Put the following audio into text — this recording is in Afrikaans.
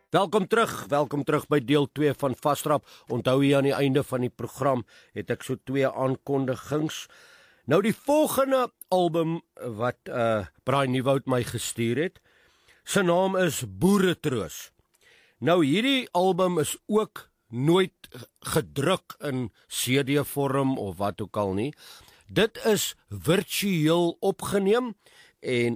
Welkom terug by deel 2 van Vastrap. Onthou hier aan die einde van die program het ek so 2 aankondigings. Nou die volgende album wat Braai Nieuwoud my gestuur het, sy naam is Boeretroos. Nou hierdie album is ook nooit gedruk in CD-vorm of wat ook al nie. Dit is virtueel opgeneem en